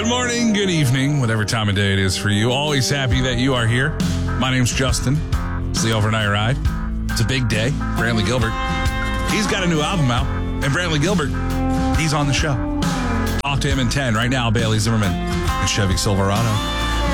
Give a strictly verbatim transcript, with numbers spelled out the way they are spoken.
Good morning, good evening, whatever time of day it is for you. Always happy that you are here. My name's Justin. It's the Overnight Ride. It's a big day. Brantley Gilbert, he's got a new album out. And Brantley Gilbert, he's on the show. Talk to him in ten right now. Bailey Zimmerman and Chevy Silverado.